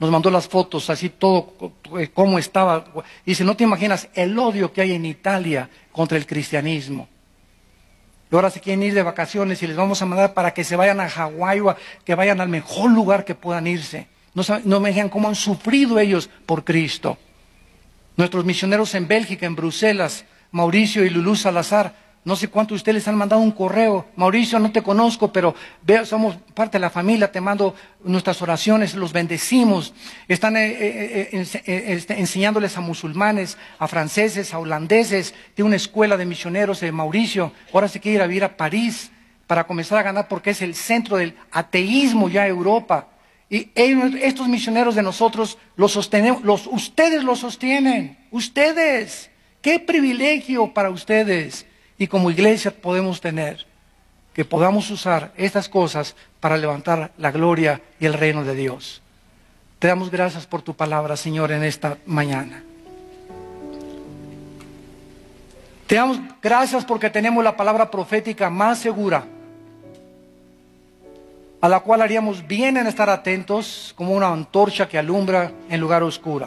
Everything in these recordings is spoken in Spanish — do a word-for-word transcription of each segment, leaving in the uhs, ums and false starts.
nos mandó las fotos, así todo, cómo estaba. Dice, no te imaginas el odio que hay en Italia contra el cristianismo. Y ahora se quieren ir de vacaciones y les vamos a mandar para que se vayan a Hawái o a, que vayan al mejor lugar que puedan irse. No, saben, no me digan cómo han sufrido ellos por Cristo. Nuestros misioneros en Bélgica, en Bruselas, Mauricio y Lulú Salazar, no sé cuántos de ustedes les han mandado un correo. Mauricio, no te conozco, pero ve, somos parte de la familia, te mando nuestras oraciones, los bendecimos. Están eh, eh, eh, eh, enseñándoles a musulmanes, a franceses, a holandeses, de una escuela de misioneros de Mauricio. Ahora se quiere ir a vivir a París para comenzar a ganar porque es el centro del ateísmo ya en Europa. Y ellos, estos misioneros de nosotros, los sostenemos, los, ustedes los sostienen, ustedes. ¡Qué privilegio para ustedes! Y como iglesia podemos tener, que podamos usar estas cosas para levantar la gloria y el reino de Dios. Te damos gracias por tu palabra, Señor, en esta mañana. Te damos gracias porque tenemos la palabra profética más segura, a la cual haríamos bien en estar atentos como una antorcha que alumbra en lugar oscuro.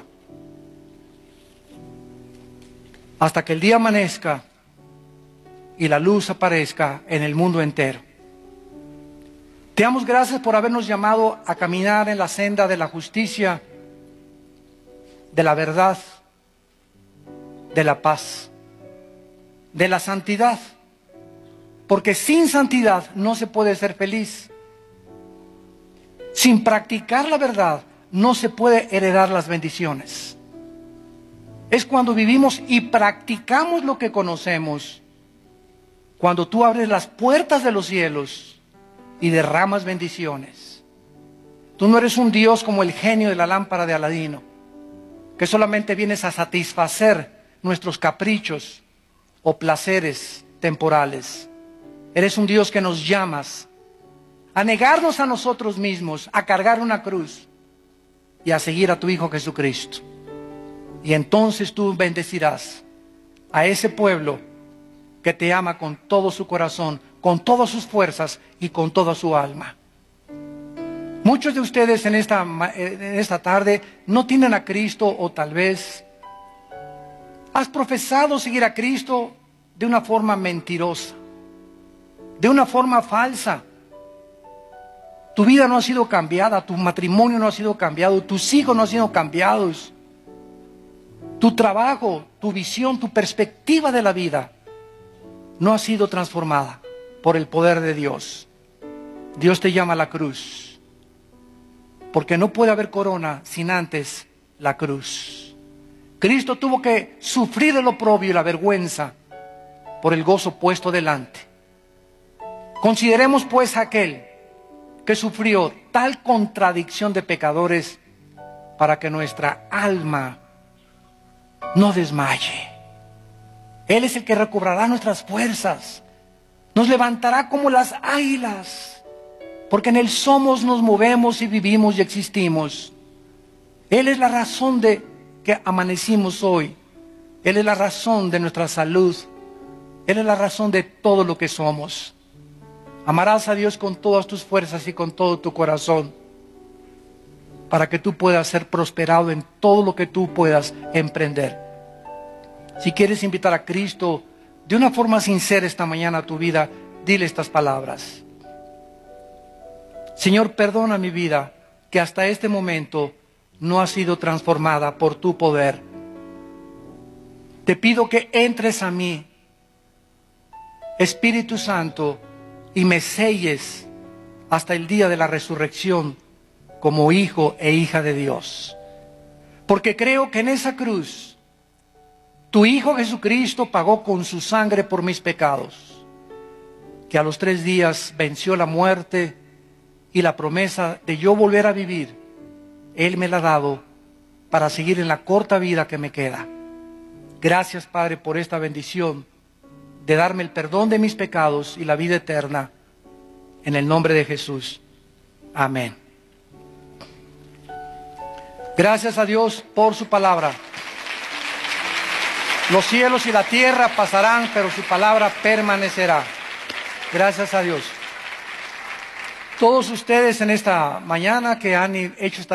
Hasta que el día amanezca y la luz aparezca en el mundo entero. Te damos gracias por habernos llamado a caminar en la senda de la justicia, de la verdad, de la paz, de la santidad. Porque sin santidad no se puede ser feliz. Sin practicar la verdad no se puede heredar las bendiciones. Es cuando vivimos y practicamos lo que conocemos, cuando tú abres las puertas de los cielos y derramas bendiciones. Tú no eres un Dios como el genio de la lámpara de Aladino, que solamente vienes a satisfacer nuestros caprichos o placeres temporales. Eres un Dios que nos llamas a negarnos a nosotros mismos, a cargar una cruz y a seguir a tu Hijo Jesucristo. Y entonces tú bendecirás a ese pueblo que te ama con todo su corazón, con todas sus fuerzas y con toda su alma. Muchos de ustedes en esta, en esta tarde no tienen a Cristo, o tal vez has profesado seguir a Cristo de una forma mentirosa, de una forma falsa. Tu vida no ha sido cambiada, tu matrimonio no ha sido cambiado, tus hijos no han sido cambiados. Tu trabajo, tu visión, tu perspectiva de la vida no ha sido transformada por el poder de Dios. Dios te llama a la cruz, porque no puede haber corona sin antes la cruz. Cristo tuvo que sufrir el oprobio y la vergüenza por el gozo puesto delante. Consideremos pues a aquel que sufrió tal contradicción de pecadores para que nuestra alma no desmaye. Él es el que recobrará nuestras fuerzas, nos levantará como las águilas, porque en Él somos, nos movemos y vivimos y existimos. Él es la razón de que amanecimos hoy. Él es la razón de nuestra salud. Él es la razón de todo lo que somos. Amarás a Dios con todas tus fuerzas y con todo tu corazón, para que tú puedas ser prosperado en todo lo que tú puedas emprender. Si quieres invitar a Cristo de una forma sincera esta mañana a tu vida, dile estas palabras. Señor, perdona mi vida, que hasta este momento no ha sido transformada por tu poder. Te pido que entres a mí, Espíritu Santo, y me selles hasta el día de la resurrección como hijo e hija de Dios. Porque creo que en esa cruz tu Hijo Jesucristo pagó con su sangre por mis pecados, que a los tres días venció la muerte y la promesa de yo volver a vivir. Él me la ha dado para seguir en la corta vida que me queda. Gracias, Padre, por esta bendición de darme el perdón de mis pecados y la vida eterna. En el nombre de Jesús. Amén. Gracias a Dios por su palabra. Los cielos y la tierra pasarán, pero su palabra permanecerá. Gracias a Dios. Todos ustedes en esta mañana que han hecho esta